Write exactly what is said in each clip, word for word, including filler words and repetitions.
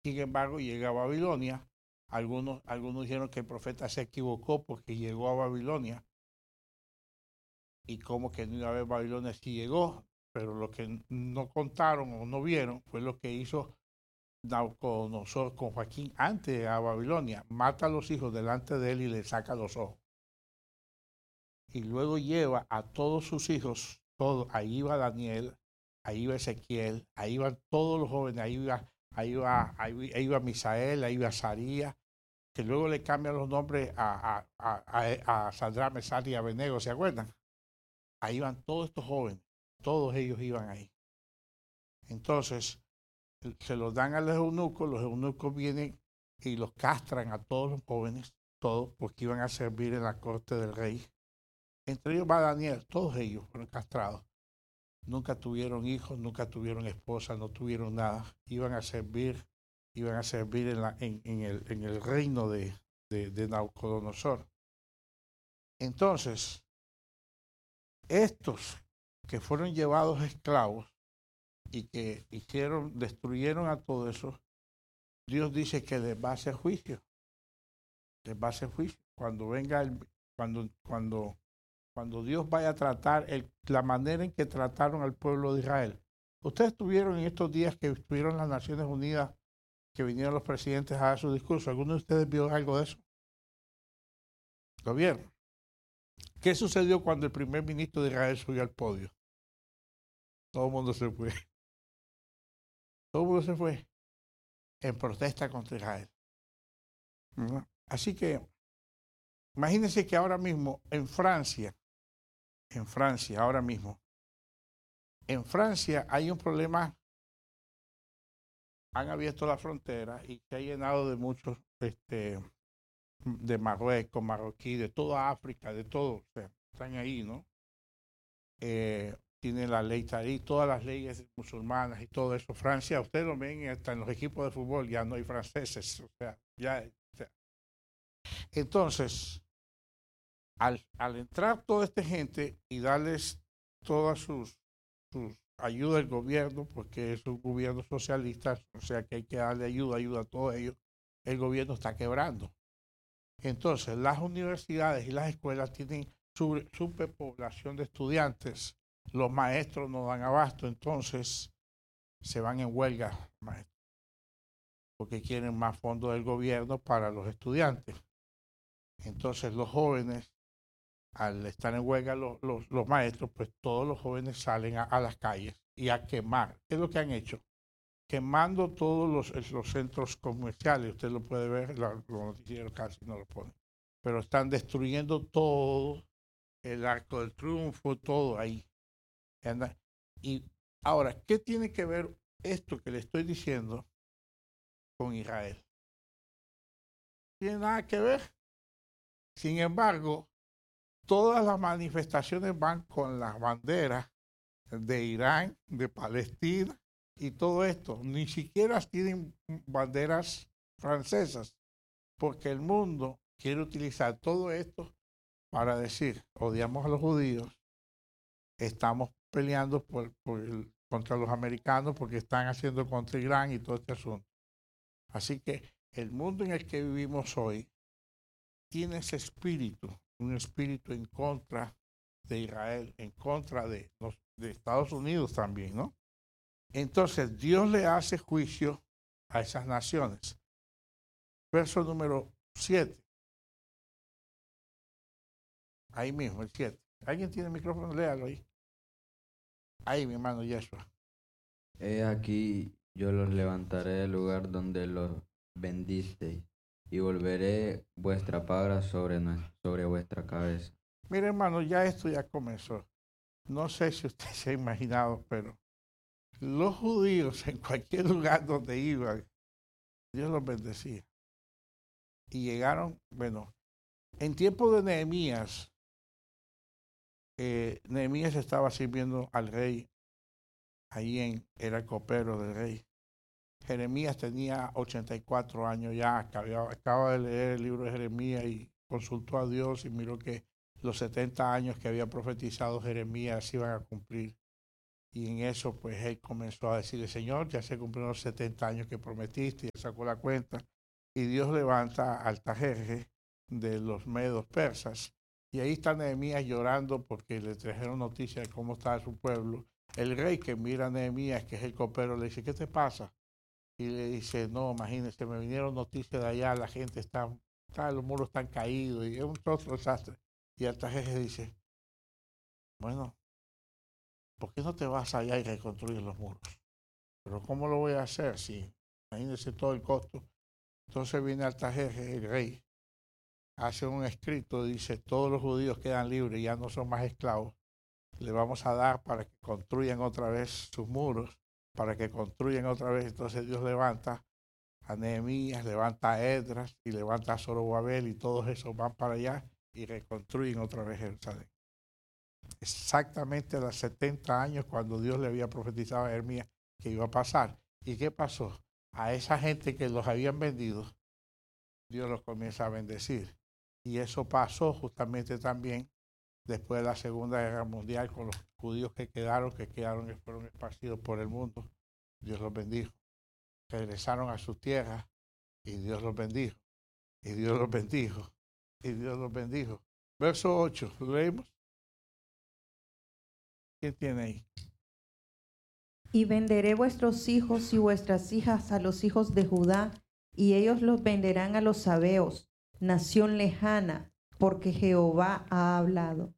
Sin embargo, llega a Babilonia. Algunos, algunos dijeron que el profeta se equivocó porque llegó a Babilonia. Y como que no iba a haber Babilonia sí llegó. Pero lo que no contaron o no vieron fue lo que hizo Nabucodonosor con Joaquín antes a Babilonia. Mata a los hijos delante de él y le saca los ojos. Y luego lleva a todos sus hijos, todos, ahí iba Daniel, ahí iba Ezequiel, ahí iban todos los jóvenes, ahí iba, ahí iba, ahí, ahí iba Misael, ahí iba Saría, que luego le cambian los nombres a, a, a, a, a Sandra Mesari y a Benego, ¿se acuerdan? Ahí iban todos estos jóvenes, todos ellos iban ahí. Entonces, se los dan a los eunucos, los eunucos vienen y los castran a todos los jóvenes, todos, porque iban a servir en la corte del rey. Entre ellos va Daniel, todos ellos fueron castrados. Nunca tuvieron hijos, nunca tuvieron esposa, no tuvieron nada. Iban a servir, iban a servir en, la, en, en, el, en el, reino de, de, de Nabucodonosor. Entonces, estos que fueron llevados esclavos y que hicieron, destruyeron a todo eso, Dios dice que les va a hacer juicio. Les va a hacer juicio. Cuando venga el, cuando, cuando, cuando Dios vaya a tratar el, la manera en que trataron al pueblo de Israel. Ustedes tuvieron en estos días que estuvieron las Naciones Unidas, que vinieron los presidentes a dar su discurso. ¿Alguno de ustedes vio algo de eso? ¿Lo vieron? ¿Qué sucedió cuando el primer ministro de Israel subió al podio? Todo el mundo se fue. Todo el mundo se fue en protesta contra Israel. ¿No? Así que imagínense que ahora mismo en Francia, en Francia, ahora mismo, en Francia hay un problema. Han abierto la frontera y se ha llenado de muchos, este, de Marruecos, marroquí, de toda África, de todo, o sea, están ahí, ¿no? Eh, tiene la ley Tari, todas las leyes musulmanas y todo eso. Francia, ustedes lo ven hasta en los equipos de fútbol, ya no hay franceses, o sea, ya. O sea. Entonces, al, al entrar toda esta gente y darles todas sus, sus ayudas al gobierno, porque es un gobierno socialista, o sea que hay que darle ayuda, ayuda a todos ellos, el gobierno está quebrando. Entonces, las universidades y las escuelas tienen su superpoblación de estudiantes. Los maestros no dan abasto, entonces se van en huelga, maestros, porque quieren más fondos del gobierno para los estudiantes. Entonces, los jóvenes, al estar en huelga los, los, los maestros, pues todos los jóvenes salen a, a, las calles y a quemar. ¿Qué es lo que han hecho? Quemando todos los, los centros comerciales. Usted lo puede ver, los noticieros casi no lo ponen. Pero están destruyendo todo, el Arco del Triunfo, todo ahí. Y ahora, ¿qué tiene que ver esto que le estoy diciendo con Israel? Tiene nada que ver. Sin embargo, todas las manifestaciones van con las banderas de Irán, de Palestina y todo esto. Ni siquiera tienen banderas francesas, porque el mundo quiere utilizar todo esto para decir, odiamos a los judíos, estamos peleando por, por el, contra los americanos porque están haciendo contra Irán y todo este asunto. Así que el mundo en el que vivimos hoy tiene ese espíritu, un espíritu en contra de Israel, en contra de, los, de Estados Unidos también, ¿no? Entonces Dios le hace juicio a esas naciones. Verso número siete. Ahí mismo, el siete. ¿Alguien tiene el micrófono? Léalo ahí. Ahí, mi hermano Yeshua. He aquí, yo los levantaré del lugar donde los bendisteis, y volveré vuestra paga sobre, sobre vuestra cabeza. Mire, hermano, ya esto ya comenzó. No sé si usted se ha imaginado, pero los judíos en cualquier lugar donde iban, Dios los bendecía. Y llegaron, bueno, en tiempo de Nehemías, eh, Nehemías estaba sirviendo al rey, ahí en, era el copero del rey. Jeremías tenía ochenta y cuatro años ya, acaba, acaba de leer el libro de Jeremías y consultó a Dios y miró que los setenta años que había profetizado Jeremías se iban a cumplir. Y en eso, pues, él comenzó a decirle, Señor, ya se cumplieron los setenta años que prometiste, y él sacó la cuenta. Y Dios levanta a Artajerjes de los medos persas. Y ahí está Nehemías llorando porque le trajeron noticias de cómo está su pueblo. El rey que mira a Nehemías, que es el copero, le dice, ¿qué te pasa? Y le dice, no, imagínese, me vinieron noticias de allá, la gente está, está los muros están caídos, y es un otro desastre. Y Artajerjes dice, bueno, ¿por qué no te vas allá y reconstruyes los muros? Pero ¿cómo lo voy a hacer si, imagínese todo el costo? Entonces viene Artajerjes, el rey, hace un escrito, dice, todos los judíos quedan libres, ya no son más esclavos, le vamos a dar para que construyan otra vez sus muros, para que construyan otra vez. Entonces Dios levanta a Nehemías, levanta a Esdras y levanta a Zorobabel, y todos esos van para allá y reconstruyen otra vez Jerusalén. Exactamente a los setenta años cuando Dios le había profetizado a Jeremías que iba a pasar. ¿Y qué pasó? A esa gente que los habían vendido, Dios los comienza a bendecir. Y eso pasó justamente también después de la Segunda Guerra Mundial con los judíos que quedaron, que quedaron, que fueron esparcidos por el mundo. Dios los bendijo. Regresaron a su tierra y Dios los bendijo. Y Dios los bendijo. Y Dios los bendijo. Verso ocho, ¿lo leemos? ¿Quién tiene ahí? Y venderé vuestros hijos y vuestras hijas a los hijos de Judá, y ellos los venderán a los sabeos, nación lejana, porque Jehová ha hablado.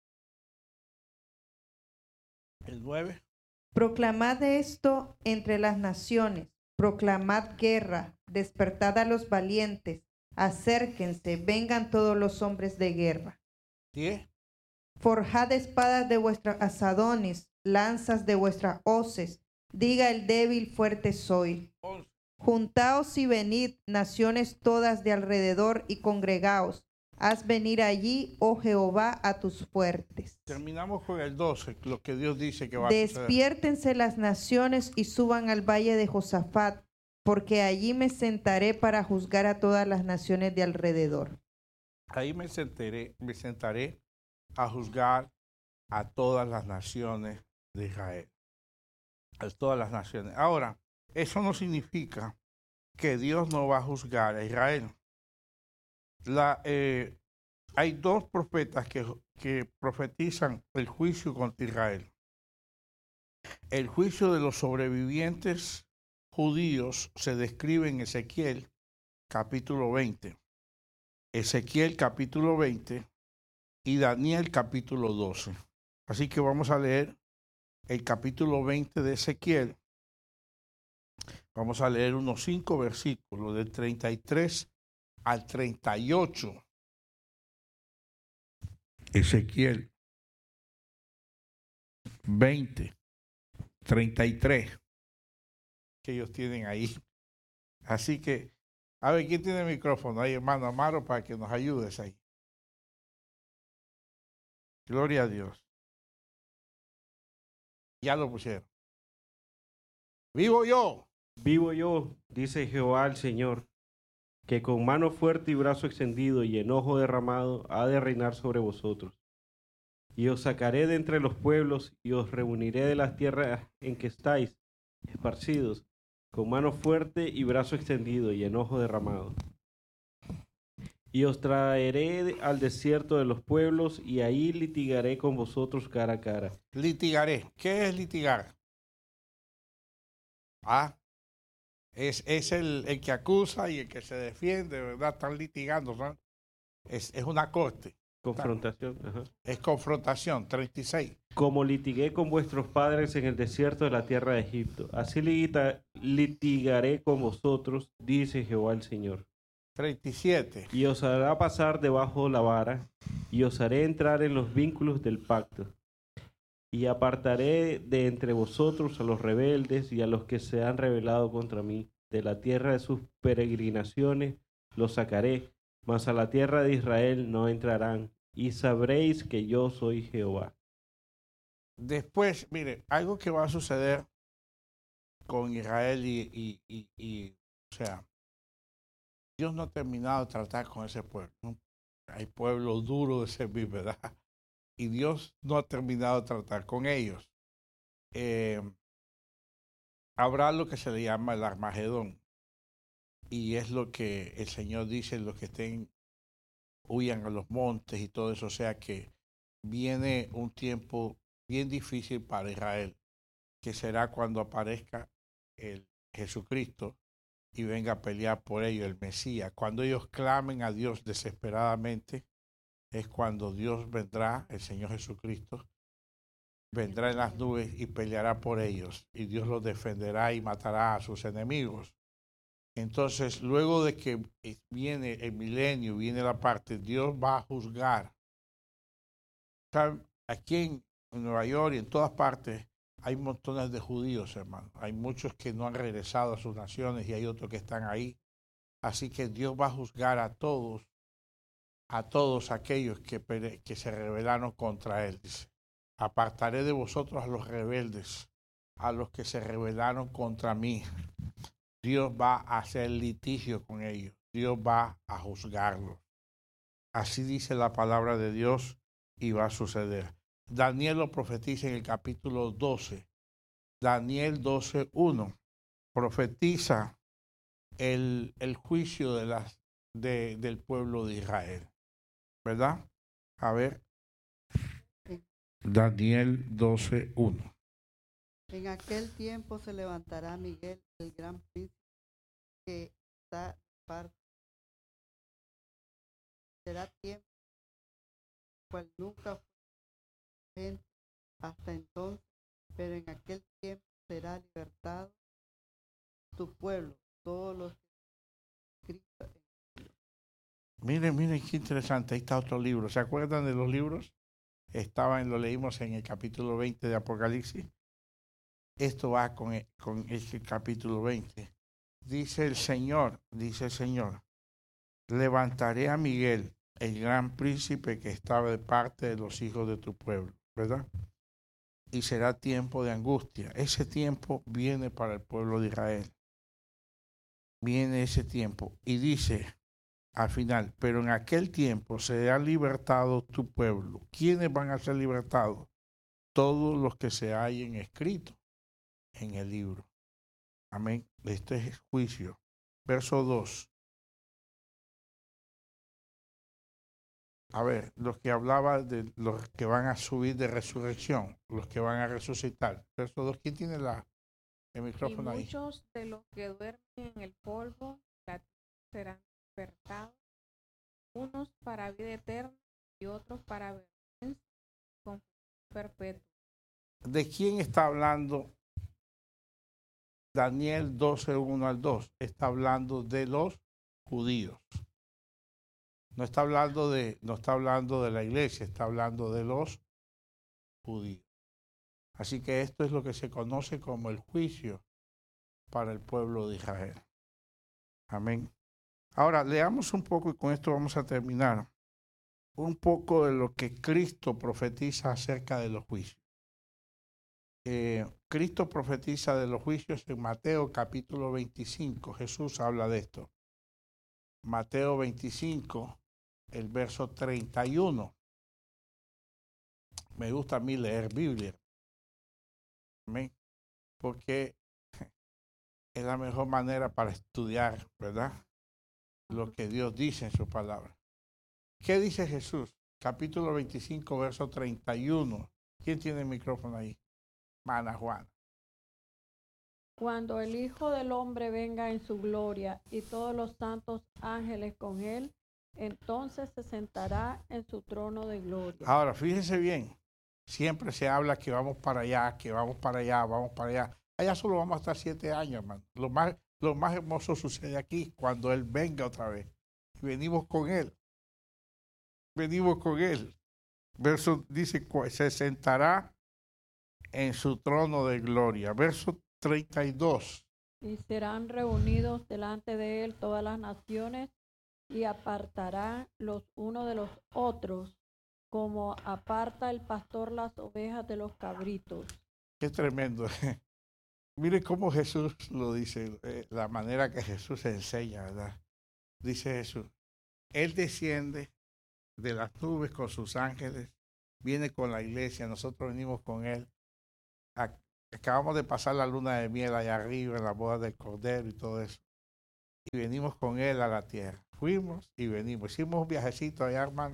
El nueve. Proclamad esto entre las naciones, proclamad guerra, despertad a los valientes, acérquense, vengan todos los hombres de guerra. diez. Forjad espadas de vuestros asadones, lanzas de vuestras hoces, diga el débil, fuerte soy. once. Juntaos y venid, naciones todas de alrededor, y congregaos. Haz venir allí, oh Jehová, a tus fuertes. Terminamos con el doce, lo que Dios dice que va a suceder. Despiértense las naciones y suban al valle de Josafat, porque allí me sentaré para juzgar a todas las naciones de alrededor. Ahí me sentaré, me sentaré a juzgar a todas las naciones de Israel. A todas las naciones. Ahora, eso no significa que Dios no va a juzgar a Israel. La, eh, hay dos profetas que, que profetizan el juicio contra Israel. El juicio de los sobrevivientes judíos se describe en Ezequiel capítulo veinte. Ezequiel capítulo veinte y Daniel capítulo doce. Así que vamos a leer el capítulo veinte de Ezequiel. Vamos a leer unos cinco versículos, del treinta y tres al treinta y ocho. Ezequiel veinte, treinta y tres, que ellos tienen ahí. Así que, a ver, ¿quién tiene el micrófono? Ahí, hermano Amaro, para que nos ayudes ahí. Gloria a Dios. Ya lo pusieron. Vivo yo. Vivo yo, dice Jehová el Señor, que con mano fuerte y brazo extendido y enojo derramado ha de reinar sobre vosotros. Y os sacaré de entre los pueblos y os reuniré de las tierras en que estáis esparcidos, con mano fuerte y brazo extendido y enojo derramado. Y os traeré al desierto de los pueblos y ahí litigaré con vosotros cara a cara. Litigaré. ¿Qué es litigar? Ah, es, es el, el que acusa y el que se defiende, ¿verdad? Están litigando, ¿no? Es, es una corte. Confrontación. Ajá. Es confrontación, treinta y seis. Como litigué con vuestros padres en el desierto de la tierra de Egipto, así lita- litigaré con vosotros, dice Jehová el Señor. treinta y siete. Y os hará pasar debajo la vara, y os haré entrar en los vínculos del pacto. Y apartaré de entre vosotros a los rebeldes y a los que se han rebelado contra mí. De la tierra de sus peregrinaciones los sacaré, mas a la tierra de Israel no entrarán. Y sabréis que yo soy Jehová. Después, mire, algo que va a suceder con Israel y, y, y, y o sea, Dios no ha terminado de tratar con ese pueblo, ¿no? Hay pueblos duros de servir, ¿verdad? Y Dios no ha terminado de tratar con ellos. eh, habrá lo que se le llama el Armagedón. Y es lo que el Señor dice, los que estén, huyan a los montes y todo eso. O sea que viene un tiempo bien difícil para Israel, que será cuando aparezca el Jesucristo y venga a pelear por ellos, el Mesías. Cuando ellos clamen a Dios desesperadamente, es cuando Dios vendrá, el Señor Jesucristo, vendrá en las nubes y peleará por ellos. Y Dios los defenderá y matará a sus enemigos. Entonces, luego de que viene el milenio, viene la parte, Dios va a juzgar. ¿Saben? Aquí en Nueva York y en todas partes hay montones de judíos, hermano. Hay muchos que no han regresado a sus naciones y hay otros que están ahí. Así que Dios va a juzgar a todos, a todos aquellos que, que se rebelaron contra Él. Dice, apartaré de vosotros a los rebeldes, a los que se rebelaron contra mí. Dios va a hacer litigio con ellos. Dios va a juzgarlos. Así dice la palabra de Dios y va a suceder. Daniel lo profetiza en el capítulo doce. Daniel doce, uno. Profetiza el, el juicio de las, de, del pueblo de Israel. ¿Verdad? A ver. Daniel doce, uno. En aquel tiempo se levantará Miguel, el gran príncipe, que está parte. Será tiempo cual nunca fue gente hasta entonces, pero en aquel tiempo será libertado tu pueblo, todos los que Cristo. Miren, miren qué interesante. Ahí está otro libro. ¿Se acuerdan de los libros? Estaban, lo leímos en el capítulo veinte de Apocalipsis. Esto va con, con este capítulo veinte. Dice el Señor, dice el Señor, levantaré a Miguel, el gran príncipe que estaba de parte de los hijos de tu pueblo, ¿verdad? Y será tiempo de angustia. Ese tiempo viene para el pueblo de Israel. Viene ese tiempo. Y dice al final, pero en aquel tiempo será libertado tu pueblo. ¿Quiénes van a ser libertados? Todos los que se hayan escrito en el libro. Amén. Este es juicio. Verso dos. A ver, los que hablaba de los que van a subir de resurrección, los que van a resucitar. Verso dos. ¿Quién tiene la, el micrófono ahí? Y muchos de los que duermen en el polvo la tierra serán despertados, unos para vida eterna y otros para vergüenza con perpetua. ¿De quién está hablando Daniel doce, uno al dos? Está hablando de los judíos. No está hablando de, no está hablando de la iglesia, está hablando de los judíos. Así que esto es lo que se conoce como el juicio para el pueblo de Israel. Amén. Ahora, leamos un poco y con esto vamos a terminar. Un poco de lo que Cristo profetiza acerca de los juicios. Eh, Cristo profetiza de los juicios en Mateo capítulo veinticinco. Jesús habla de esto. Mateo veinticinco, el verso treinta y uno. Me gusta a mí leer Biblia. Amén. Porque es la mejor manera para estudiar, ¿verdad? Lo que Dios dice en su palabra. ¿Qué dice Jesús? Capítulo veinticinco, verso treinta y uno. ¿Quién tiene el micrófono ahí? Mana Juana. Cuando el Hijo del Hombre venga en su gloria y todos los santos ángeles con él, entonces se sentará en su trono de gloria. Ahora, fíjense bien, siempre se habla que vamos para allá, que vamos para allá, vamos para allá. Allá solo vamos a estar siete años, hermano. Lo más, lo más hermoso sucede aquí, cuando Él venga otra vez. Y venimos con Él. Venimos con Él. Verso dice, se sentará en su trono de gloria. Verso treinta y dos. Y serán reunidos delante de él todas las naciones y apartará los unos de los otros, como aparta el pastor las ovejas de los cabritos. Qué tremendo. Mire cómo Jesús lo dice, eh, la manera que Jesús enseña, ¿verdad? Dice Jesús, Él desciende de las nubes con sus ángeles, viene con la iglesia, nosotros venimos con Él a, acabamos de pasar la luna de miel allá arriba en la boda del Cordero y todo eso. Y venimos con él a la tierra. Fuimos y venimos. Hicimos un viajecito allá, hermano.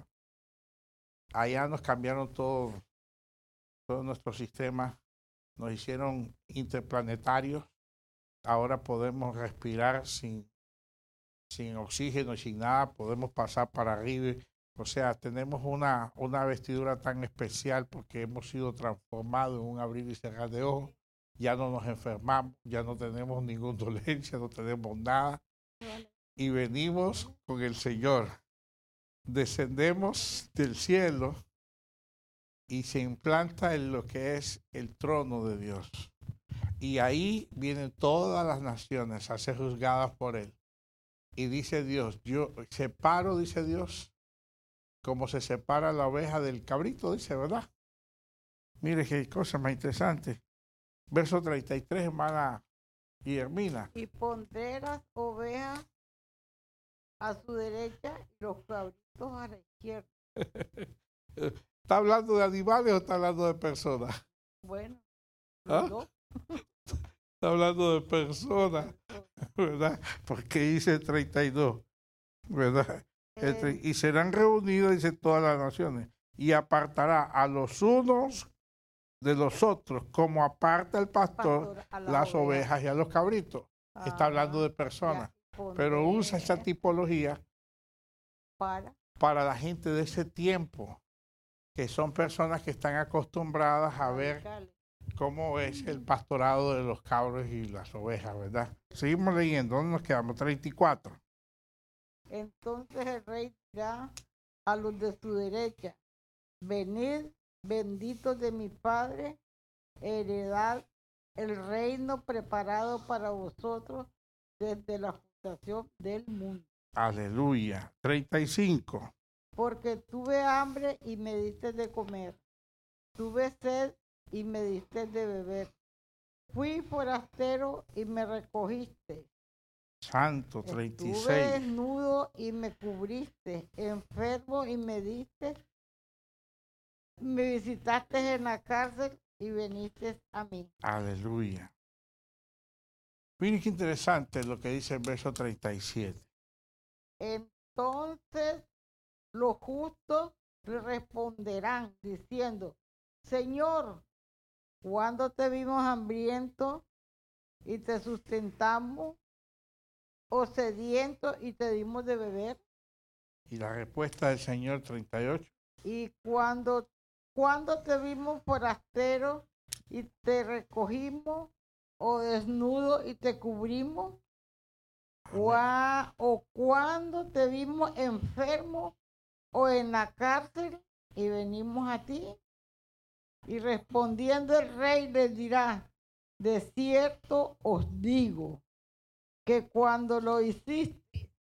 Allá nos cambiaron todo, todo nuestro sistema. Nos hicieron interplanetarios. Ahora podemos respirar sin, sin oxígeno y sin nada. Podemos pasar para arriba. O sea, tenemos una, una vestidura tan especial porque hemos sido transformados en un abrir y cerrar de ojos. Ya no nos enfermamos, ya no tenemos ninguna dolencia, no tenemos nada. Y venimos con el Señor. Descendemos del cielo y se implanta en lo que es el trono de Dios. Y ahí vienen todas las naciones a ser juzgadas por Él. Y dice Dios, yo separo, dice Dios, como se separa la oveja del cabrito, dice, ¿verdad? Mire qué cosa más interesante. Verso treinta y tres, hermana Guillermina. Y pondré las ovejas a su derecha y los cabritos a la izquierda. ¿Está hablando de animales o está hablando de personas? Bueno, ¿Ah? no. Está hablando de personas, ¿verdad? Porque dice treinta y dos, ¿verdad? Este, Eh, y serán reunidos, dice, todas las naciones, y apartará a los unos de los otros, como aparta el pastor pastor a la las oveja. ovejas y a los cabritos. Está hablando de Ah, personas, ya, pondré pero usa esa tipología para para la gente de ese tiempo, que son personas que están acostumbradas a ver radicales. cómo es el pastorado de los cabros y las ovejas, ¿verdad? Seguimos leyendo, ¿dónde nos quedamos? treinta y cuatro. Entonces el rey dirá a los de su derecha, venid, benditos de mi Padre, heredad el reino preparado para vosotros desde la fundación del mundo. Aleluya. treinta y cinco. Porque tuve hambre y me diste de comer, tuve sed y me diste de beber, fui forastero y me recogiste. Santo, treinta y Estuve seis. desnudo y me cubriste, enfermo y me diste, me visitaste en la cárcel y viniste a mí. Aleluya. Miren qué interesante lo que dice el verso treinta y siete. Entonces los justos le responderán diciendo, Señor, ¿cuándo te vimos hambriento y te sustentamos, o sediento y te dimos de beber? Y la respuesta del Señor, treinta y ocho. Y cuando, cuando te vimos forastero y te recogimos, o desnudo y te cubrimos, Cua- o cuando te vimos enfermo o en la cárcel y venimos a ti. Y respondiendo el rey les dirá, de cierto os digo que cuando lo hiciste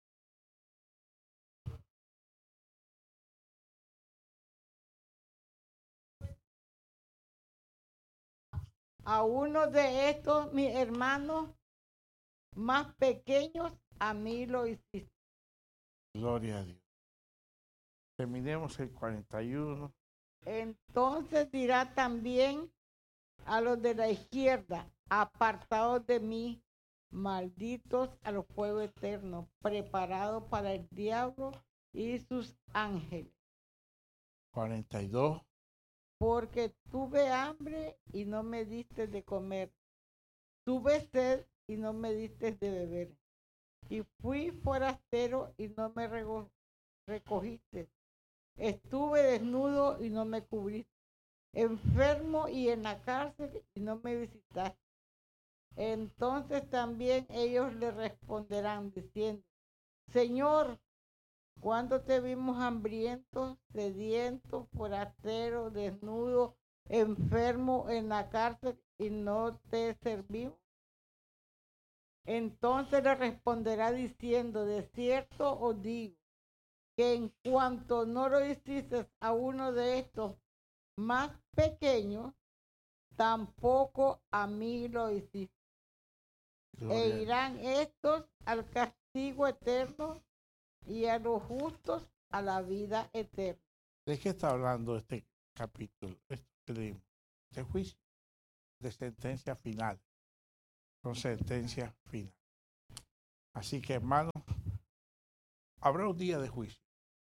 a uno de estos mis hermanos más pequeños, a mí lo hiciste. Gloria a Dios. Terminemos el cuarenta y uno. Entonces dirá también a los de la izquierda, apartados de mí, malditos a los fuegos eternos, preparados para el diablo y sus ángeles. cuarenta y dos. Porque tuve hambre y no me diste de comer, tuve sed y no me diste de beber, y fui forastero y no me rego- recogiste, estuve desnudo y no me cubriste, enfermo y en la cárcel y no me visitaste. Entonces también ellos le responderán diciendo, Señor, ¿cuándo te vimos hambriento, sediento, forastero, desnudo, enfermo en la cárcel y no te servimos? Entonces le responderá diciendo, de cierto os digo, que en cuanto no lo hiciste a uno de estos más pequeños, tampoco a mí lo hiciste. Gloria a E Dios. irán estos al castigo eterno y a los justos a la vida eterna. ¿De qué está hablando este capítulo? Esto que leímos. ¿De juicio? de sentencia final. Son sentencias finales. Así que, hermanos, habrá un día de juicio.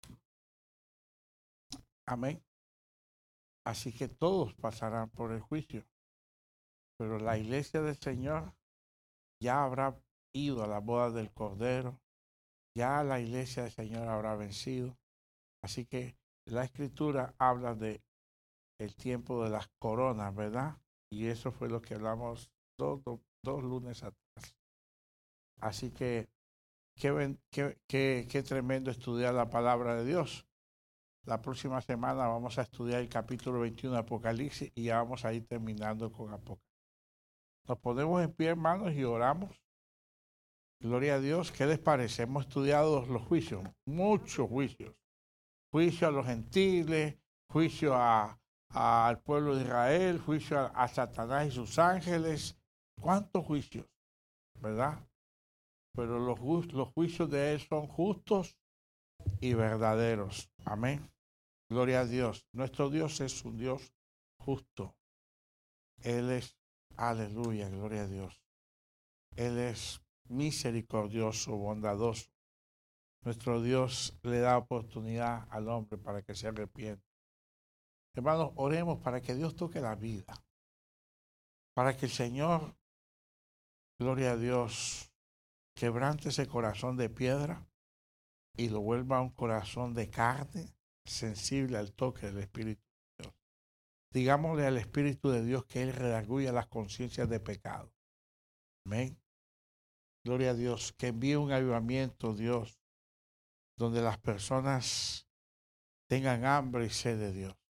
Amén. Así que todos pasarán por el juicio. Pero la iglesia del Señor ya habrá ido a la boda del Cordero. Ya la iglesia del Señor habrá vencido. Así que la Escritura habla de el tiempo de las coronas, ¿verdad? Y eso fue lo que hablamos dos, dos, dos lunes atrás. Así que qué, qué, qué, qué tremendo estudiar la palabra de Dios. La próxima semana vamos a estudiar el capítulo veintiuno de Apocalipsis y ya vamos a ir terminando con Apocalipsis. Nos ponemos en pie, hermanos, y oramos. Gloria a Dios. ¿Qué les parece? Hemos estudiado los juicios, muchos juicios. Juicio a los gentiles, juicio a, a, al pueblo de Israel, juicio a, a Satanás y sus ángeles. ¿Cuántos juicios? ¿Verdad? Pero los, los juicios de Él son justos y verdaderos. Amén. Gloria a Dios. Nuestro Dios es un Dios justo. Él es, aleluya, gloria a Dios. Él es misericordioso, bondadoso. Nuestro Dios le da oportunidad al hombre para que se arrepienta. Hermanos, oremos para que Dios toque la vida. Para que el Señor, gloria a Dios, quebrante ese corazón de piedra y lo vuelva a un corazón de carne, sensible al toque del Espíritu de Dios. Digámosle al Espíritu de Dios que Él redarguya las conciencias de pecado. Amén. Gloria a Dios, que envíe un avivamiento, Dios, donde las personas tengan hambre y sed de Dios.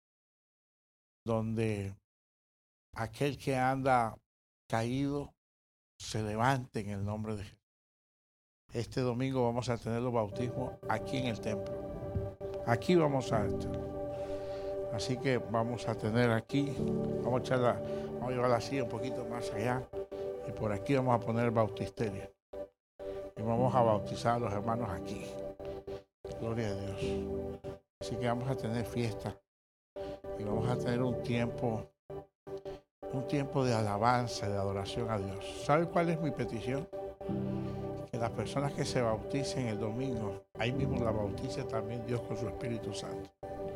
Donde aquel que anda caído se levante en el nombre de Jesús. Este domingo vamos a tener los bautismos aquí en el templo. Aquí vamos a estar. Así que vamos a tener aquí, vamos a echarla, vamos a llevar la silla un poquito más allá. Y por aquí vamos a poner el bautisterio. Y vamos a bautizar a los hermanos aquí. Gloria a Dios. Así que vamos a tener fiesta. Y vamos a tener un tiempo, un tiempo de alabanza, de adoración a Dios. ¿Sabe cuál es mi petición? Que las personas que se bauticen el domingo, ahí mismo la bautice también Dios con su Espíritu Santo.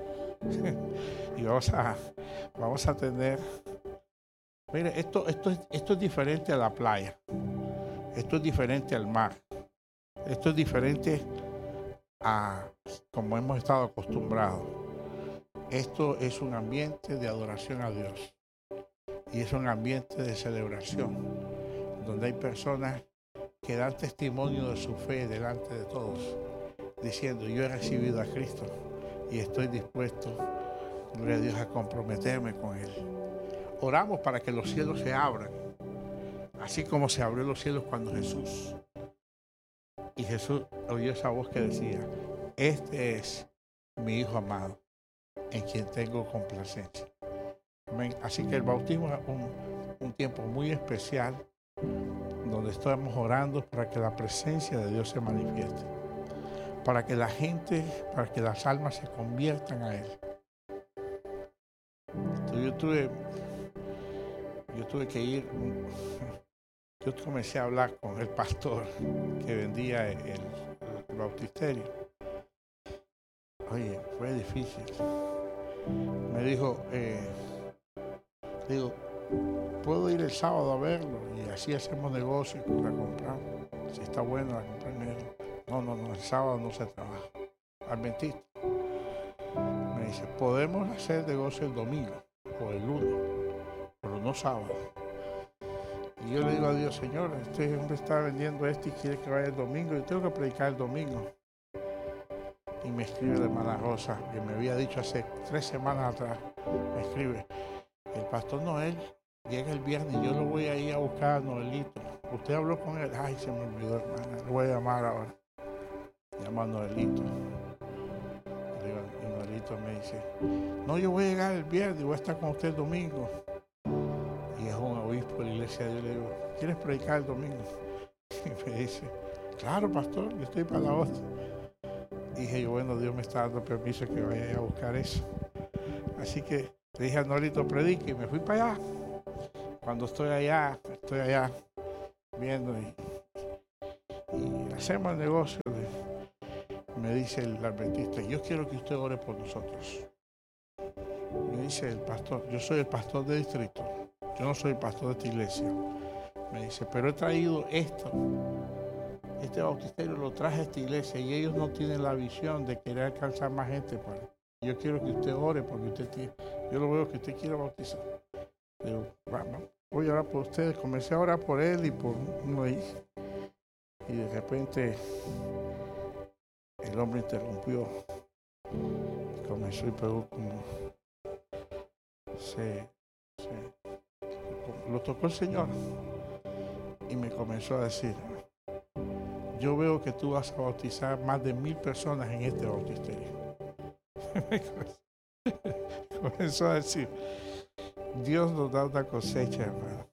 Y vamos a, vamos a tener, mire, esto, esto, es, esto es diferente a la playa. Esto es diferente al mar. Esto es diferente a como hemos estado acostumbrados. Esto es un ambiente de adoración a Dios. Y es un ambiente de celebración, donde hay personas que dan testimonio de su fe delante de todos, diciendo, yo he recibido a Cristo y estoy dispuesto, gloria a Dios, a comprometerme con Él. Oramos para que los cielos se abran, así como se abrió los cielos cuando Jesús, y Jesús oyó esa voz que decía, este es mi Hijo amado, en quien tengo complacencia. Amén. Así que el bautismo es un, un tiempo muy especial, donde estamos orando para que la presencia de Dios se manifieste, para que la gente, para que las almas se conviertan a Él. Entonces yo tuve, yo tuve que ir, yo comencé a hablar con el pastor que vendía el, el bautisterio. Oye, fue difícil. Me dijo, eh, digo, puedo ir el sábado a verlo y así hacemos negocio y la compramos. Si está bueno, la compramos. No, no, no, el sábado no se trabaja. Adventista. Me dice, podemos hacer negocio el domingo o el lunes, pero no sábado. Y yo le digo a Dios, Señor, este hombre está vendiendo esto y quiere que vaya el domingo. Yo tengo que predicar el domingo. Y me escribe la hermana Rosa, que me había dicho hace tres semanas atrás, me escribe, el pastor Noel llega el viernes y yo lo voy a ir a buscar a Noelito. ¿Usted habló con él? Ay, se me olvidó, hermana, lo voy a llamar ahora. Llama a Noelito. Y Noelito me dice, no, yo voy a llegar el viernes y voy a estar con usted el domingo. Y es un obispo de la iglesia de Dios. Le digo, ¿quieres predicar el domingo? Y me dice, claro, pastor, yo estoy para la otra. Dije yo, bueno, Dios me está dando permiso que vaya a buscar eso. Así que le dije a Noelito, predique, y me fui para allá. cuando estoy allá, estoy allá viendo y, y hacemos el negocio, de, me dice el adventista, yo quiero que usted ore por nosotros. Me dice el pastor, yo soy el pastor de distrito, yo no soy el pastor de esta iglesia. Me dice, pero he traído esto, este bautisterio lo traje a esta iglesia y ellos no tienen la visión de querer alcanzar más gente. Pues. Yo quiero que usted ore porque usted tiene, yo lo veo que usted quiere bautizar. Digo, vamos, voy a orar por ustedes. Comencé a orar por él y por uno ahí. Y de repente el hombre interrumpió. Y comenzó y pegó como... Se, se, lo tocó el Señor. Y me comenzó a decir, yo veo que tú vas a bautizar más de mil personas en este bautisterio. Comenzó a decir, Dios nos da una cosecha, hermano.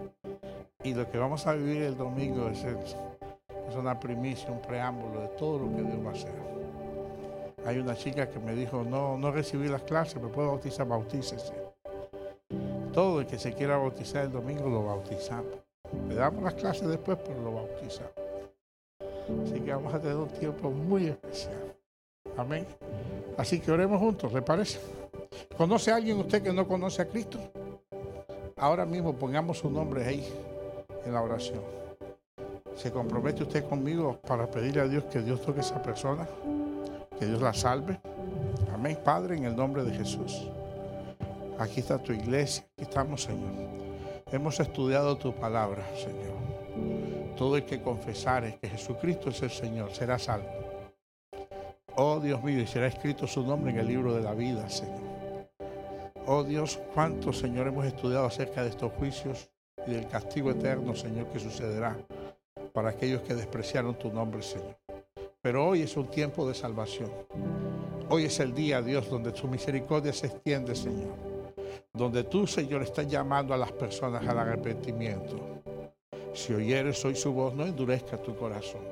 Y lo que vamos a vivir el domingo es, el, es una primicia, un preámbulo de todo lo que Dios va a hacer. Hay una chica que me dijo, no, no recibí las clases, me puedo bautizar, bautícese. Todo el que se quiera bautizar el domingo lo bautizamos. Le damos las clases después, pero lo bautizamos. Así que vamos a tener un tiempo muy especial. Amén. Así que oremos juntos, ¿le parece? ¿Conoce a alguien usted que no conoce a Cristo? Ahora mismo pongamos su nombre ahí en la oración. ¿Se compromete usted conmigo para pedirle a Dios que Dios toque a esa persona? Que Dios la salve. Amén, Padre, en el nombre de Jesús. Aquí está tu iglesia, aquí estamos, Señor. Hemos estudiado tu palabra, Señor. Todo el que confesare que Jesucristo es el Señor será salvo. Oh Dios mío, y será escrito su nombre en el libro de la vida, Señor. Oh Dios, cuánto, Señor, hemos estudiado acerca de estos juicios y del castigo eterno, Señor, que sucederá para aquellos que despreciaron tu nombre, Señor. Pero hoy es un tiempo de salvación. Hoy es el día, Dios, donde tu misericordia se extiende, Señor. Donde tú, Señor, estás llamando a las personas al arrepentimiento. Si oyeres hoy su voz, no endurezca tu corazón.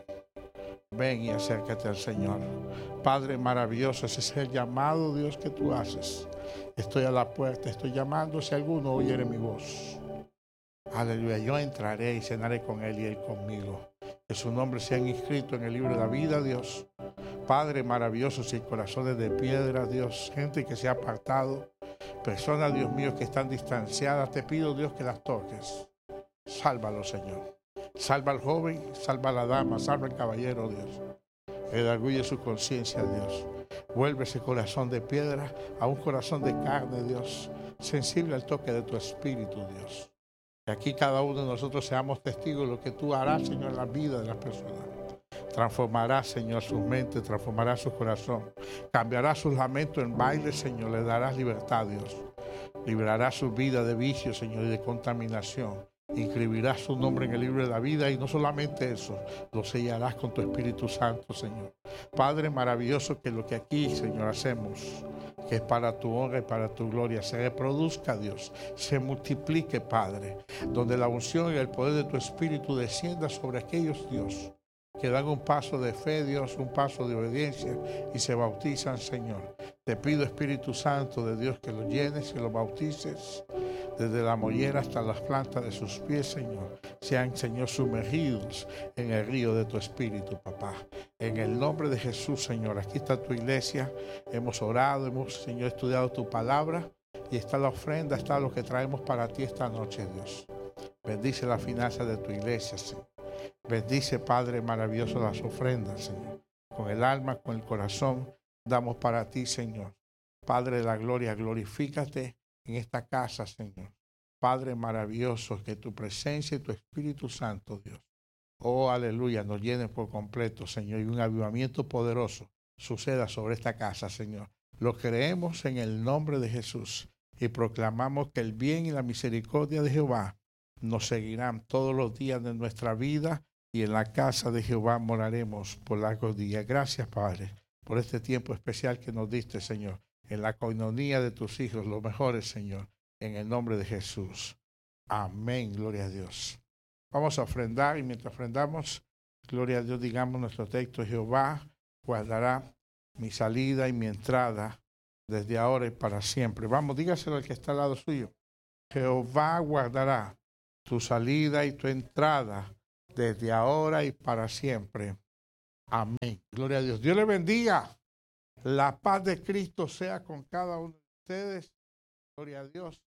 Ven y acércate al Señor. Padre maravilloso, ese es el llamado, Dios, que tú haces. Estoy a la puerta, estoy llamando si alguno oyere mi voz. Aleluya, yo entraré y cenaré con él y él conmigo. Que su nombre sea inscrito en el libro de la vida, Dios. Padre maravilloso, sin corazones de piedra, Dios. Gente que se ha apartado. Personas, Dios mío, que están distanciadas. Te pido, Dios, que las toques. Sálvalo, Señor. Salva al joven, salva a la dama, salva al caballero, Dios. Redarguye su conciencia, Dios. Vuelve ese corazón de piedra a un corazón de carne, Dios. Sensible al toque de tu espíritu, Dios. Que aquí cada uno de nosotros seamos testigos de lo que tú harás, Señor, en la vida de las personas. Transformarás, Señor, sus mentes, transformarás su corazón. Cambiarás sus lamentos en baile, Señor. Le darás libertad, Dios. Liberarás su vida de vicio, Señor, y de contaminación. Inscribirás su nombre en el libro de la vida y no solamente eso, lo sellarás con tu Espíritu Santo, Señor. Padre maravilloso, que lo que aquí, Señor, hacemos, que es para tu honra y para tu gloria, se reproduzca, Dios, se multiplique, Padre, donde la unción y el poder de tu Espíritu descienda sobre aquellos, Dios, que dan un paso de fe, Dios, un paso de obediencia y se bautizan, Señor. Te pido, Espíritu Santo de Dios, que los llenes y los bautices desde la mollera hasta las plantas de sus pies, Señor. Sean, Señor, sumergidos en el río de tu Espíritu, papá. En el nombre de Jesús, Señor. Aquí está tu iglesia. Hemos orado, hemos, Señor, estudiado tu palabra. Y está la ofrenda, está lo que traemos para ti esta noche, Dios. Bendice la finanza de tu iglesia, Señor. Bendice, Padre maravilloso, las ofrendas, Señor. Con el alma, con el corazón, damos para ti, Señor. Padre de la gloria, glorifícate en esta casa, Señor. Padre maravilloso, que tu presencia y tu Espíritu Santo, Dios, oh, aleluya, nos llenen por completo, Señor, y un avivamiento poderoso suceda sobre esta casa, Señor. Lo creemos en el nombre de Jesús y proclamamos que el bien y la misericordia de Jehová nos seguirán todos los días de nuestra vida y en la casa de Jehová moraremos por largos días. Gracias, Padre, por este tiempo especial que nos diste, Señor, en la coinonía de tus hijos, los mejores, Señor, en el nombre de Jesús. Amén, gloria a Dios. Vamos a ofrendar y mientras ofrendamos, gloria a Dios, digamos nuestro texto: Jehová guardará mi salida y mi entrada desde ahora y para siempre. Vamos, dígaselo al que está al lado suyo. Jehová guardará tu salida y tu entrada desde ahora y para siempre. Amén. Gloria a Dios. Dios le bendiga. La paz de Cristo sea con cada uno de ustedes. Gloria a Dios.